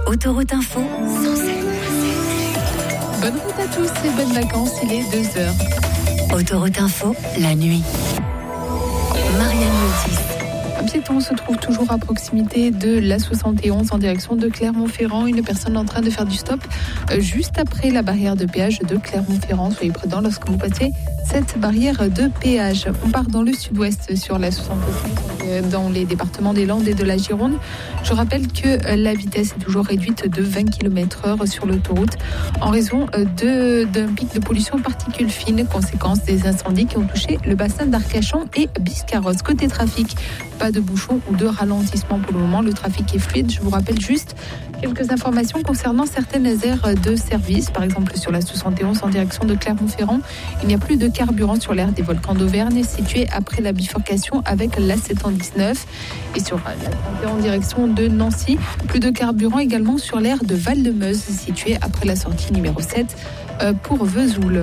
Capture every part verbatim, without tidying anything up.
Autoroute Info, cent sept. Bonne route à tous et bonnes vacances, il est deux heures. Autoroute Info, la nuit. Marianne Motis. Un piéton se trouve toujours à proximité de l'A soixante et onze en direction de Clermont-Ferrand. Une personne en train de faire du stop juste après la barrière de péage de Clermont-Ferrand. Soyez prudents lorsque vous passez cette barrière de péage. On part dans le sud-ouest sur l'A soixante-cinq, dans les départements des Landes et de la Gironde. Je rappelle que la vitesse est toujours réduite de vingt kilomètres heure sur l'autoroute en raison de, d'un pic de pollution aux particules fines, conséquence des incendies qui ont touché le bassin d'Arcachon et Biscarrosse. Côté trafic, pas de bouchons ou de ralentissement pour le moment. Le trafic est fluide. Je vous rappelle juste quelques informations concernant certaines aires de service. Par exemple, sur la soixante et onze en direction de Clermont-Ferrand, il n'y a plus de carburant sur l'aire des Volcans d'Auvergne, située après la bifurcation avec l'A sept cent dix-neuf. Et sur la trente et un en direction de Nancy, plus de carburant également sur l'aire de Val-de-Meuse, située après la sortie numéro sept pour Vesoul.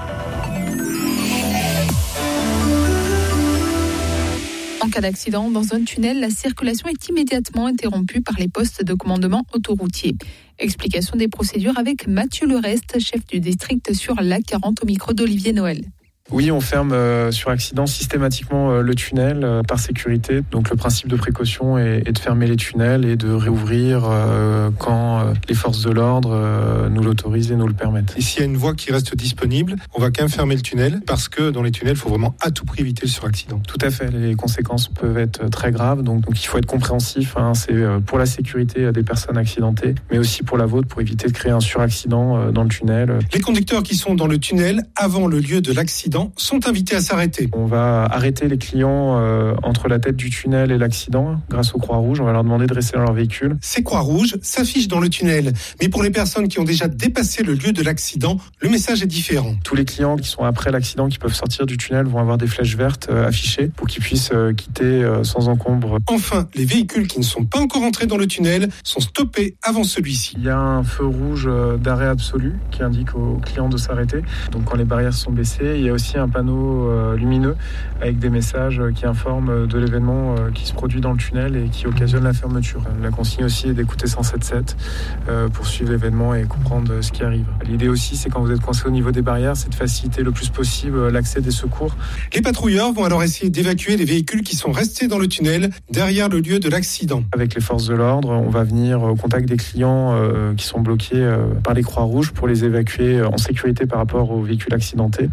En cas d'accident dans un tunnel, la circulation est immédiatement interrompue par les postes de commandement autoroutier. Explication des procédures avec Mathieu Lerest, chef du district sur l'A quarante au micro d'Olivier Noël. Oui, on ferme euh, sur accident systématiquement euh, le tunnel euh, par sécurité. Donc le principe de précaution est, est de fermer les tunnels et de réouvrir euh, quand euh, les forces de l'ordre euh, nous l'autorisent et nous le permettent. Et s'il y a une voie qui reste disponible, on va quand même fermer le tunnel parce que dans les tunnels, il faut vraiment à tout prix éviter le suraccident. Tout à fait, les conséquences peuvent être très graves. Donc, donc il faut être compréhensif. Hein, c'est euh, pour la sécurité des personnes accidentées, mais aussi pour la vôtre, pour éviter de créer un suraccident euh, dans le tunnel. Les conducteurs qui sont dans le tunnel avant le lieu de l'accident sont invités à s'arrêter. On va arrêter les clients euh, entre la tête du tunnel et l'accident grâce aux Croix-Rouges. On va leur demander de rester dans leur véhicule. Ces Croix-Rouges s'affichent dans le tunnel. Mais pour les personnes qui ont déjà dépassé le lieu de l'accident, le message est différent. Tous les clients qui sont après l'accident, qui peuvent sortir du tunnel, vont avoir des flèches vertes euh, affichées pour qu'ils puissent euh, quitter euh, sans encombre. Enfin, les véhicules qui ne sont pas encore entrés dans le tunnel sont stoppés avant celui-ci. Il y a un feu rouge euh, d'arrêt absolu qui indique aux clients de s'arrêter. Donc quand les barrières sont baissées, il y a aussi un panneau euh, lumineux avec des messages euh, qui informent de l'événement euh, qui se produit dans le tunnel et qui occasionne la fermeture. La consigne aussi est d'écouter cent sept sept euh, pour suivre l'événement et comprendre euh, ce qui arrive. L'idée aussi, c'est quand vous êtes coincé au niveau des barrières, c'est de faciliter le plus possible euh, l'accès des secours. Les patrouilleurs vont alors essayer d'évacuer les véhicules qui sont restés dans le tunnel derrière le lieu de l'accident. Avec les forces de l'ordre, on va venir au contact des clients euh, qui sont bloqués euh, par les Croix-Rouges pour les évacuer en sécurité par rapport aux véhicules accidentés.